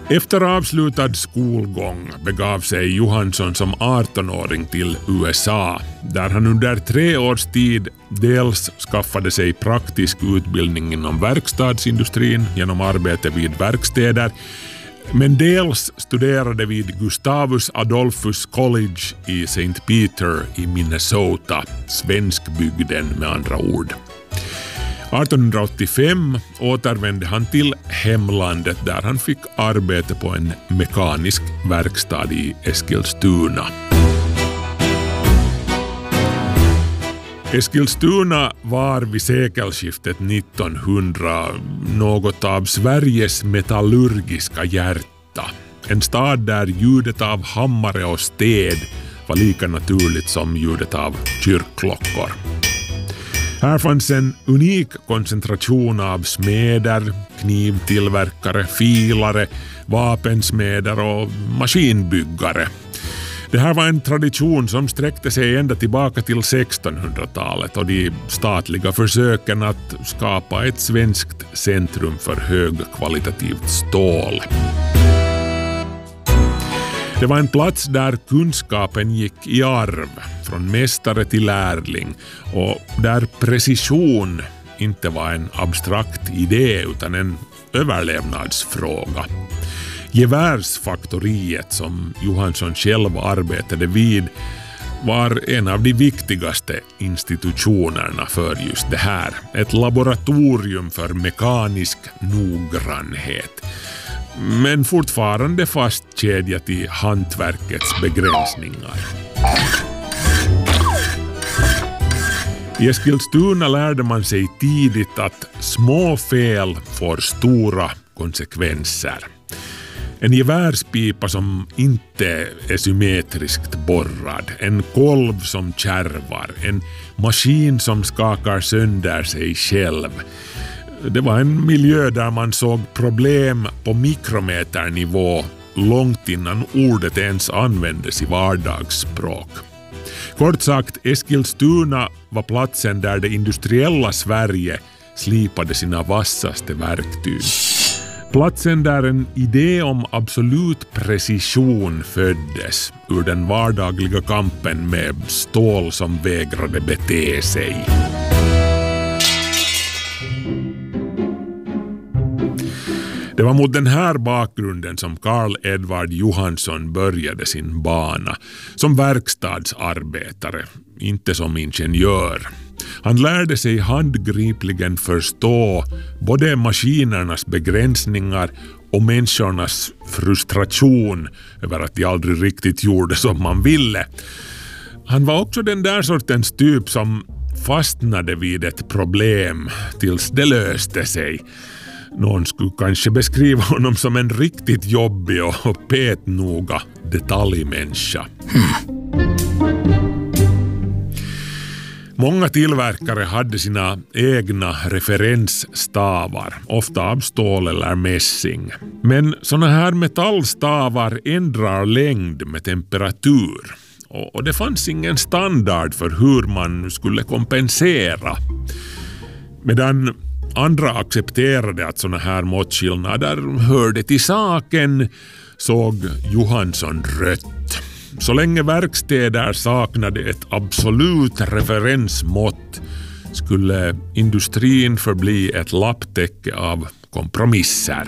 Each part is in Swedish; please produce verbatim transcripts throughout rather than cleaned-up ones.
Efter avslutad skolgång begav sig Johansson som arton-åring till U S A, där han under tre års tid dels skaffade sig praktisk utbildning inom verkstadsindustrin genom arbete vid verkstäder, men dels studerade vid Gustavus Adolphus College i Saint Peter i Minnesota, svenskbygden med andra ord. arton åttiofem återvände han till hemlandet där han fick arbete på en mekanisk verkstad i Eskilstuna. Eskilstuna var vid sekelskiftet nittonhundra något av Sveriges metallurgiska hjärta. En stad där ljudet av hammare och sted var lika naturligt som ljudet av kyrkklockor. Här fanns en unik koncentration av smeder, knivtillverkare, filare, vapensmeder och maskinbyggare. Det här var en tradition som sträckte sig ända tillbaka till sextonhundratalet och de statliga försöken att skapa ett svenskt centrum för högkvalitativt stål. Det var en plats där kunskapen gick i arv, från mästare till lärling, och där precision inte var en abstrakt idé utan en överlevnadsfråga. Gevärsfaktoriet som Johansson själv arbetade vid var en av de viktigaste institutionerna för just det här. Ett laboratorium för mekanisk noggrannhet. Men fortfarande fastkedjat i hantverkets begränsningar. I Eskilstuna lärde man sig tidigt att små fel får stora konsekvenser. En gevärspipa som inte är symmetriskt borrad, en kolv som kärvar, en maskin som skakar sönder sig själv. Det var en miljö där man såg problem på mikrometernivå långt innan ordet ens användes i vardagsspråk. Kort sagt, Eskilstuna var platsen där det industriella Sverige slipade sina vassaste verktyg. Platsen där en idé om absolut precision föddes ur den vardagliga kampen med stål som vägrade bete sig. Det var mot den här bakgrunden som Carl Edvard Johansson började sin bana som verkstadsarbetare, inte som ingenjör. Han lärde sig handgripligen förstå både maskinernas begränsningar och människornas frustration över att de aldrig riktigt gjorde som man ville. Han var också den där sortens typ som fastnade vid ett problem tills det löste sig. Någon skulle kanske beskriva honom som en riktigt jobbig och petnoga detaljmänniska. Hmm. Många tillverkare hade sina egna referensstavar, ofta av stål eller mässing. Men såna här metallstavar ändrar längd med temperatur. Och det fanns ingen standard för hur man skulle kompensera. Medan andra accepterade att såna här måttskillnader hörde till saken, såg Johansson rött. Så länge verkstäder saknade ett absolut referensmått skulle industrin förbli ett lapptäcke av kompromisser.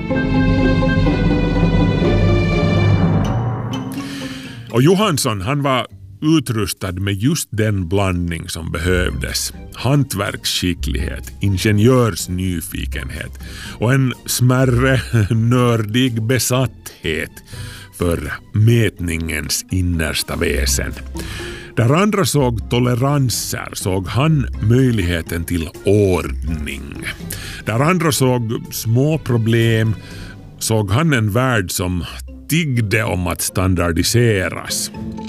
Och Johansson, han var utrustad med just den blandning som behövdes. Hantverksskicklighet, ingenjörsnyfikenhet och en smärre nördig besatthet för mätningens innersta väsen. Där andra såg toleranser såg han möjligheten till ordning. Där andra såg små problem såg han en värld som tiggde om att standardiseras.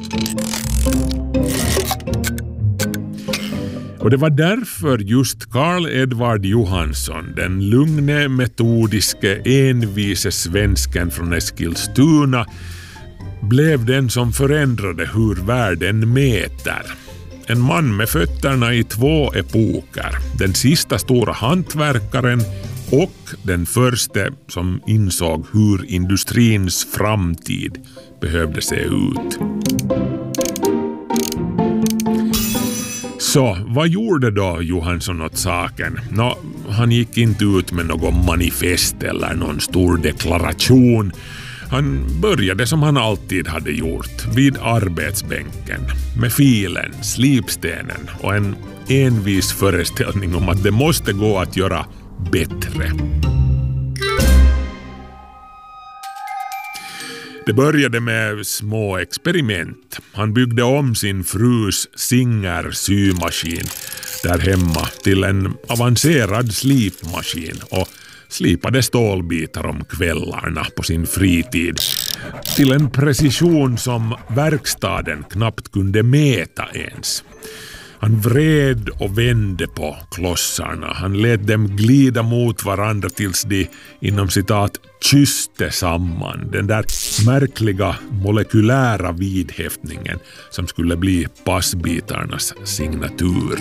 Och det var därför just Carl Edvard Johansson, den lugne, metodiske, envise svensken från Eskilstuna, blev den som förändrade hur världen mäter. En man med fötterna i två epoker, den sista stora hantverkaren och den första som insåg hur industrins framtid behövde se ut. Så vad gjorde då Johansson åt saken? Nå, han gick inte ut med någon manifest eller någon stor deklaration. Han började som han alltid hade gjort, vid arbetsbänken, med filen, slipstenen och en envis föreställning om att det måste gå att göra bättre. Det började med små experiment. Han byggde om sin frus Singer symaskin där hemma till en avancerad slipmaskin och slipade stålbitar om kvällarna på sin fritid till en precision som verkstaden knappt kunde mäta ens. Han vred och vände på klossarna. Han lät dem glida mot varandra tills de inom citat kysste samman. Den där märkliga molekylära vidhäftningen som skulle bli passbitarnas signatur.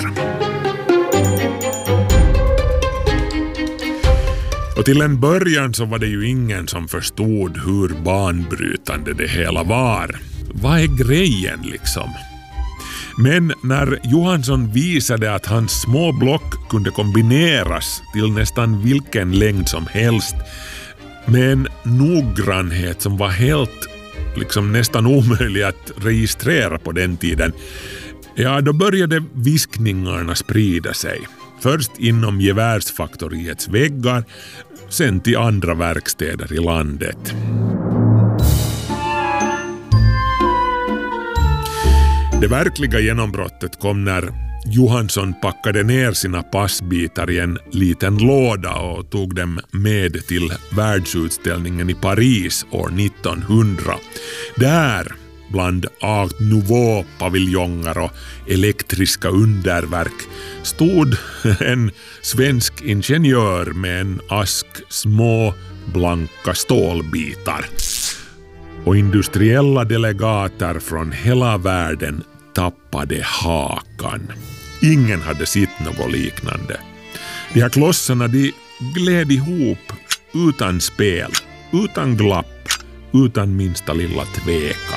Och till en början så var det ju ingen som förstod hur banbrytande det hela var. Vad är grejen liksom? Men när Johansson visade att hans små block kunde kombineras till nästan vilken längd som helst med en noggrannhet som var helt liksom nästan omöjlig att registrera på den tiden, ja då började viskningarna sprida sig. Först inom gevärsfaktoriets väggar, sen till andra verkstäder i landet. Det verkliga genombrottet kom när Johansson packade ner sina passbitar i en liten låda och tog dem med till världsutställningen i Paris år nittonhundra. Där, bland Art Nouveau-paviljonger och elektriska underverk, stod en svensk ingenjör med en ask små blanka stålbitar. Och industriella delegater från hela världen tappade hakan. Ingen hade sett något liknande. De här klossarna de gled ihop utan spel, utan glapp, utan minsta lilla tvekan.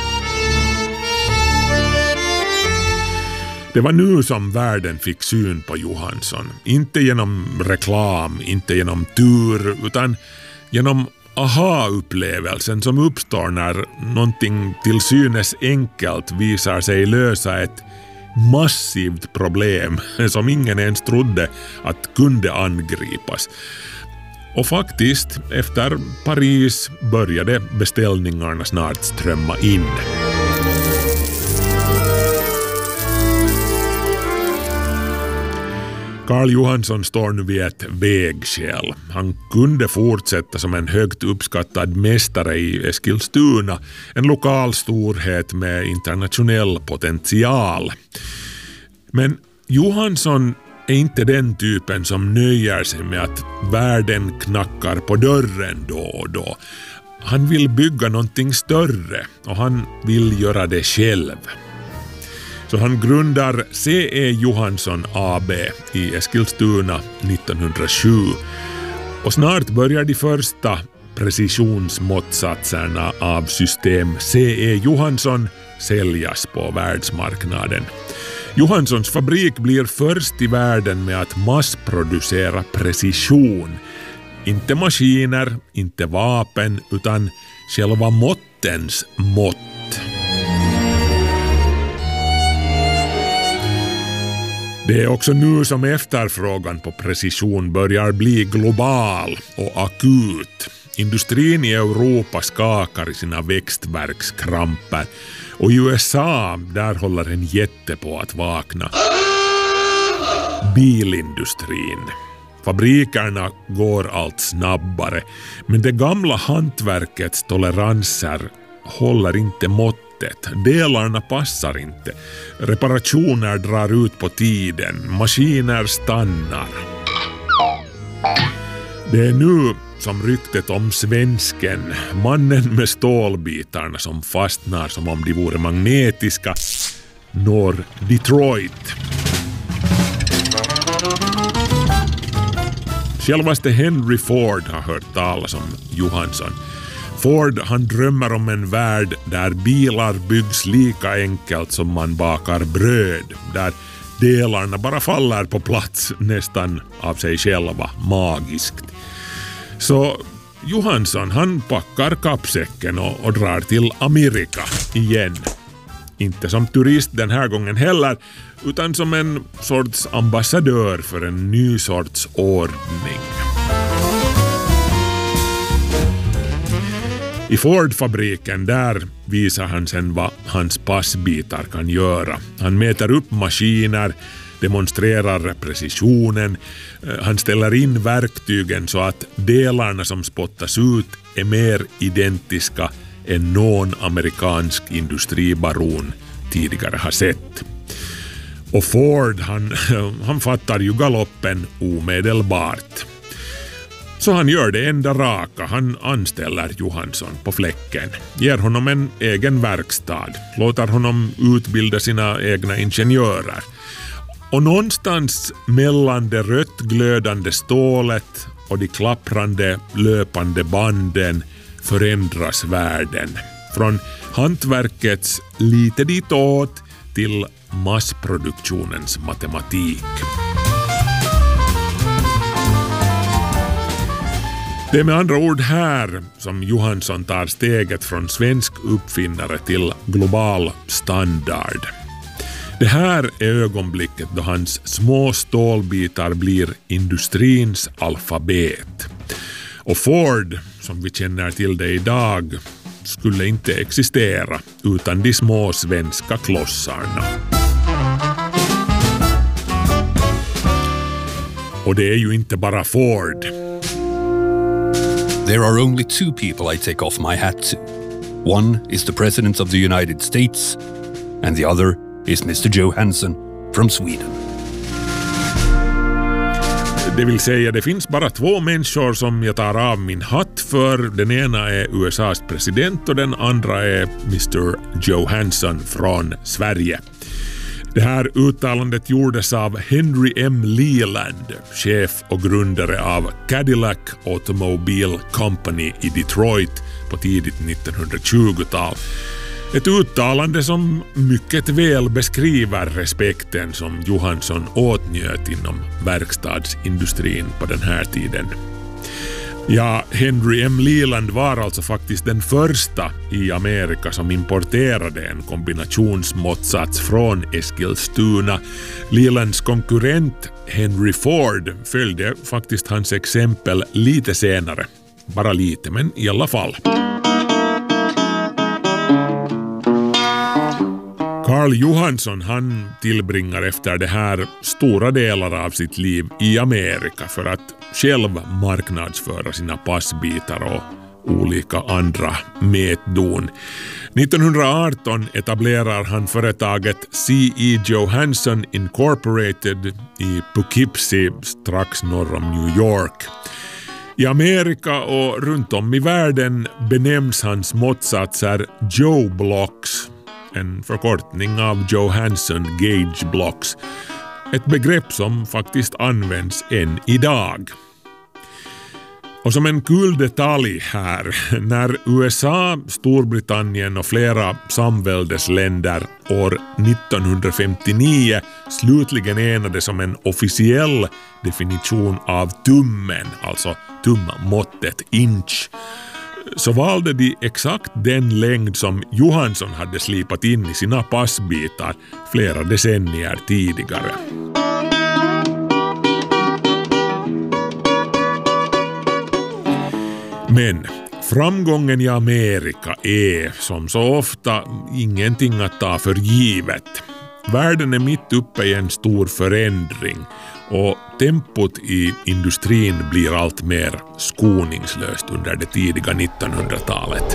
Det var nu som världen fick syn på Johansson. Inte genom reklam, inte genom tur, utan genom aha-upplevelsen som uppstår när någonting till synes enkelt visar sig lösa ett massivt problem som ingen ens trodde att kunde angripas. Och faktiskt, efter Paris började beställningarna snart strömma in. Carl Johansson står nu vid ett vägskäl. Han kunde fortsätta som en högt uppskattad mästare i Eskilstuna, en lokal storhet med internationell potential. Men Johansson är inte den typen som nöjer sig med att världen knackar på dörren då och då. Han vill bygga någonting större och han vill göra det själv. Så han grundar C E Johansson A B i Eskilstuna nittonhundrasju. Och snart börjar de första precisionsmåttsatserna av system C E Johansson säljas på världsmarknaden. Johanssons fabrik blir först i världen med att massproducera precision. Inte maskiner, inte vapen, utan själva måttens mått. Det är också nu som efterfrågan på precision börjar bli global och akut. Industrin i Europa skakar i sina växtverkskramper och i U S A där håller en jätte på att vakna. Bilindustrin. Fabrikerna går allt snabbare, men det gamla hantverkets toleranser håller inte mått. Delarna passar inte. Reparationer drar ut på tiden. Maskiner stannar. Det är nu som ryktet om svensken, mannen med stålbitarna som fastnar som om de vore magnetiska, når Detroit. Självaste Henry Ford har hört talas om Johansson. Ford, han drömmer om en värld där bilar byggs lika enkelt som man bakar bröd, där delarna bara faller på plats nästan av sig själva, magiskt. Så Johansson, han packar kappsäcken och, och drar till Amerika igen. Inte som turist den här gången heller, utan som en sorts ambassadör för en ny sorts ordning. I Ford-fabriken där visar han sen vad hans passbitar kan göra. Han mäter upp maskiner, demonstrerar precisionen, han ställer in verktygen så att delarna som spottas ut är mer identiska än någon amerikansk industribaron tidigare har sett. Och Ford, han, han fattar ju galoppen omedelbart. Så han gör det enda raka, han anställer Johansson på fläcken, ger honom en egen verkstad, låter honom utbilda sina egna ingenjörer. Och någonstans mellan det rött glödande stålet och de klapprande löpande banden förändras världen. Från hantverkets lite ditåt till massproduktionens matematik. Det är med andra ord här som Johansson tar steget från svensk uppfinnare till global standard. Det här är ögonblicket då hans små stålbitar blir industrins alfabet. Och Ford, som vi känner till det idag, skulle inte existera utan de små svenska klossarna. Och det är ju inte bara Ford. There are only two people I take off my hat to. One is the President of the United States, and the other is Mister Johansson from Sweden. Det vill säga, det finns bara två människor som jag tar av min hatt för. Den ena är U S A:s president och den andra är Mister Johansson från Sverige. Det här uttalandet gjordes av Henry M. Leland, chef och grundare av Cadillac Automobile Company i Detroit på tidigt nittonhundratjugotal. Ett uttalande som mycket väl beskriver respekten som Johansson åtnjöt inom verkstadsindustrin på den här tiden. Ja, Henry M. Leland var alltså faktiskt den första i Amerika som importerade en kombinationsmåttsats från Eskilstuna. Lelands konkurrent Henry Ford följde faktiskt hans exempel lite senare. Bara lite, men i alla fall. Carl Johansson, han tillbringar efter det här stora delar av sitt liv i Amerika för att själv marknadsföra sina passbitar och olika andra mätdon. nittonhundraarton etablerar han företaget C E Johansson Incorporated i Poughkeepsie strax norr om New York. I Amerika och runt om i världen benämns hans måttsatser Joe Blocks, en förkortning av Johansson Gauge Blocks, ett begrepp som faktiskt används än idag. Och som en kul detalj här, när U S A, Storbritannien och flera samväldesländer år nittonhundrafemtionio slutligen enades om en officiell definition av tummen, alltså tummåttet inch, så valde de exakt den längd som Johansson hade slipat in i sina passbitar flera decennier tidigare. Men framgången i Amerika är som så ofta ingenting att ta för givet. Världen är mitt uppe i en stor förändring och tempot i industrin blir allt mer skoningslöst under det tidiga nittonhundratalet.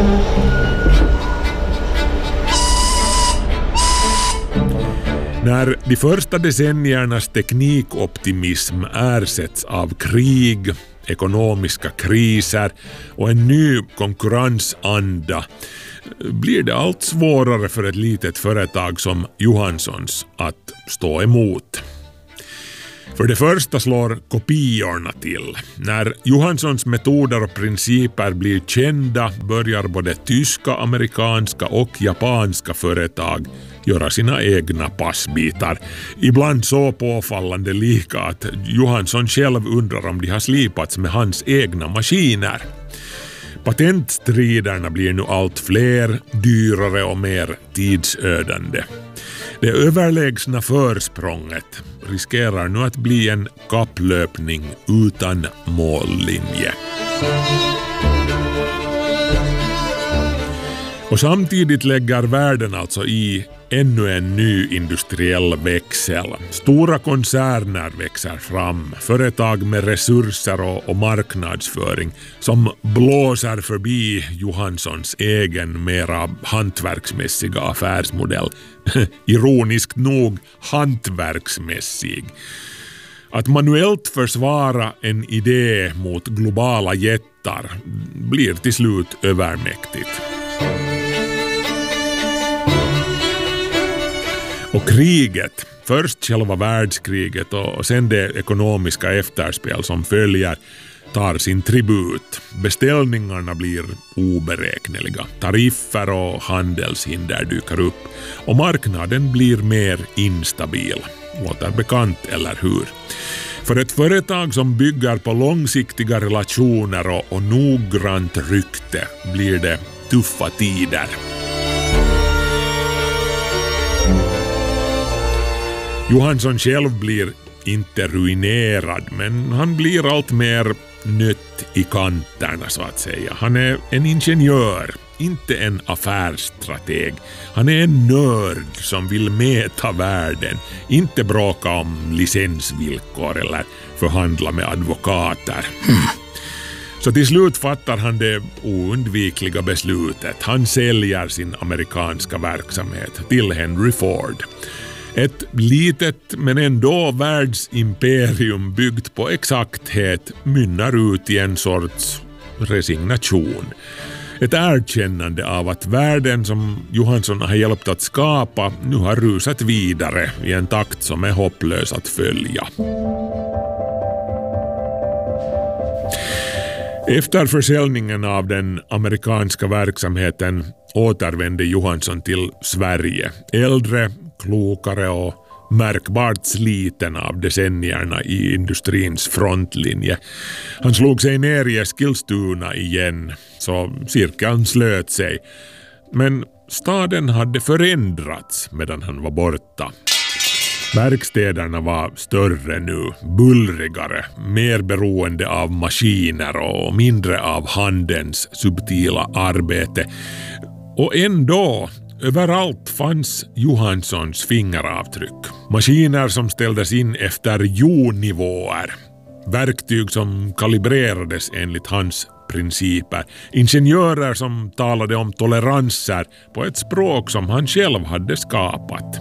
När de första decenniernas teknikoptimism ersätts av krig, ekonomiska kriser och en ny konkurrensanda blir det allt svårare för ett litet företag som Johanssons att stå emot. För det första slår kopiorna till. När Johanssons metoder och principer blir kända börjar både tyska, amerikanska och japanska företag göra sina egna passbitar. Ibland så påfallande lika att Johansson själv undrar om de har slipats med hans egna maskiner. Patentstriderna blir nu allt fler, dyrare och mer tidsödande. Det överlägsna försprånget riskerar nu att bli en kapplöpning utan mållinje. Och samtidigt lägger världen alltså i ännu en ny industriell växel. Stora koncerner växer fram, företag med resurser och, och marknadsföring som blåser förbi Johanssons egen mera hantverksmässiga affärsmodell. Ironiskt nog hantverksmässig. Att manuellt försvara en idé mot globala jättar blir till slut övermäktigt. Och kriget, först själva världskriget och sen det ekonomiska efterspel som följer, tar sin tribut. Beställningarna blir oberäkneliga. Tariffer och handelshinder dyker upp. Och marknaden blir mer instabil. Låter bekant, eller hur? För ett företag som bygger på långsiktiga relationer och, och noggrant rykte blir det tuffa tider. Johansson själv blir inte ruinerad, men han blir allt mer nött i kanterna så att säga. Han är en ingenjör, inte en affärsstrateg. Han är en nörd som vill mäta värden, inte bråka om licensvillkor eller förhandla med advokater. Hmm. Så till slut fattar han det oundvikliga beslutet. Han säljer sin amerikanska verksamhet till Henry Ford. Ett litet men ändå världsimperium byggt på exakthet mynnar ut i en sorts resignation. Ett erkännande av att världen som Johansson har hjälpt att skapa nu har rusat vidare i en takt som är hopplös att följa. Efter försäljningen av den amerikanska verksamheten återvände Johansson till Sverige. Äldre, klokare och märkbart sliten av decennierna i industrins frontlinje. Han slog sig ner i Eskilstuna igen, så cirkeln slöt sig. Men staden hade förändrats medan han var borta. Verkstäderna var större nu, bullrigare, mer beroende av maskiner och mindre av handens subtila arbete. Och ändå, överallt fanns Johanssons fingeravtryck. Maskiner som ställdes in efter jordnivåer. Verktyg som kalibrerades enligt hans principer. Ingenjörer som talade om toleranser på ett språk som han själv hade skapat.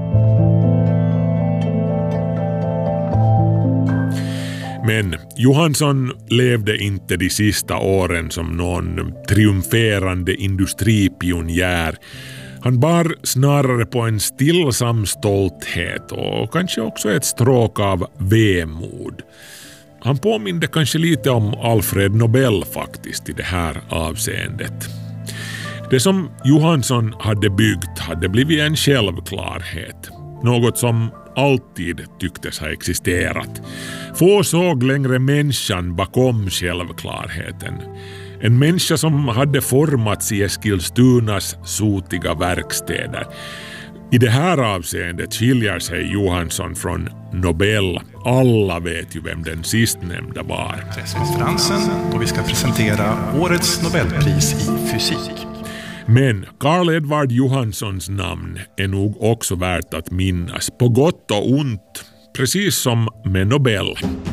Men Johansson levde inte de sista åren som någon triumferande industripionjär. Han bar snarare på en stillsam stolthet och kanske också ett stråk av vemod. Han påminde kanske lite om Alfred Nobel faktiskt i det här avseendet. Det som Johansson hade byggt hade blivit en självklarhet. Något som alltid tycktes ha existerat. Få såg längre människan bakom självklarheten. En människa som hade formats i Eskilstunas sotiga verkstäder. I det här avseendet skiljer sig Johansson från Nobel. Alla vet ju vem den sistnämnda var. Presskonferensen då vi ska presentera årets Nobelpris i fysik. Men Carl Edward Johanssons namn är nog också värt att minnas, på gott och ont, precis som med Nobel.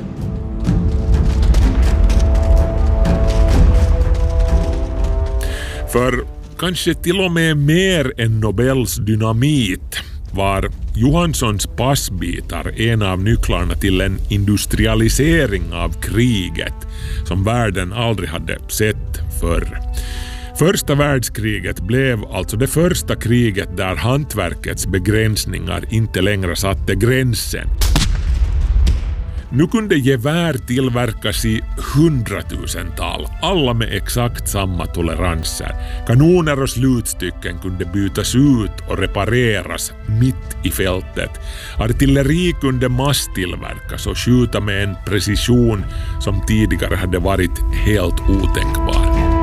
För kanske till och med mer än Nobels dynamit var Johanssons passbitar en av nycklarna till en industrialisering av kriget som världen aldrig hade sett förr. Första världskriget blev alltså det första kriget där hantverkets begränsningar inte längre satte gränsen. Nu kunde gevär tillverkas i hundratusental, alla med exakt samma toleranser. Kanoner och slutstycken kunde bytas ut och repareras mitt i fältet. Artilleri kunde masstillverkas och skjuta med en precision som tidigare hade varit helt otänkbar.